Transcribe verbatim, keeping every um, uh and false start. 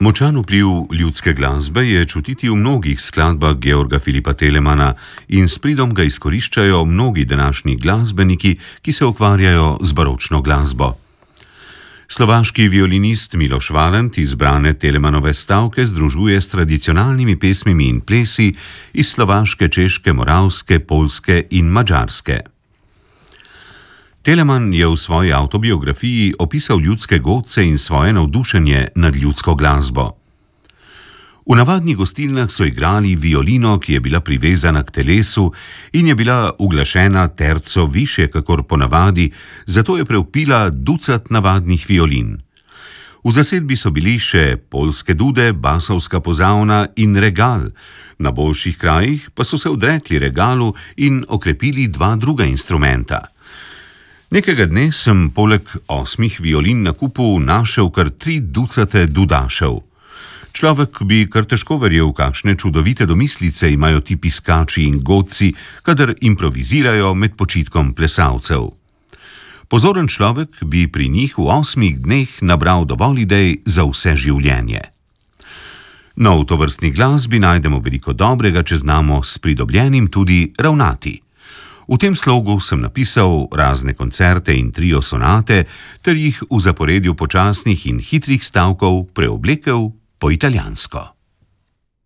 Močan vpliv ljudske glasbe je čutiti v mnogih skladbah Georga Filipa Telemana in s pridom ga izkoriščajo mnogi današnji glasbeniki, ki se ukvarjajo z baročno glasbo. Slovaški violinist Miloš Valent izbrane Telemanove stavke združuje s tradicionalnimi pesmimi in plesi iz Slovaške, Češke, Moravske, Poljske in Madžarske. Telemann je v svoji avtobiografiji opisal ljudske godce in svoje navdušenje nad ljudsko glasbo. V navadnih gostilnah so igrali violino, ki je bila privezana k telesu in je bila uglašena terco više kakor ponavadi, zato je prevpila ducat navadnih violin. V zasedbi so bili še poljske dude, basovska pozavna in regal, na boljših krajih pa so se odrekli regalu in okrepili dva druga instrumenta. Nekega dne sem poleg osmih violin na kupu našel kar tri ducate dudašev. Človek bi kar težko verjel, kakšne čudovite domislice imajo ti piskači in godci, kadar improvizirajo med počitkom plesalcev. Pozoren človek bi pri njih v osmih dneh nabral dovolj idej za vse življenje. No, v tovrstni glasbi najdemo veliko dobrega, če znamo s pridobljenim tudi ravnati. V tem slogu sem napisal razne koncerte in trio sonate, ter jih v zaporedju počasnih in hitrih stavkov preoblekel po italijansko.